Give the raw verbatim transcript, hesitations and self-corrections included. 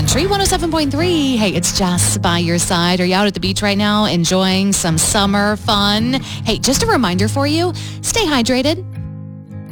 Country one oh seven point three. Hey, it's Jess by your side. Are you out at the beach right now enjoying some summer fun? Hey, just a reminder for you, stay hydrated.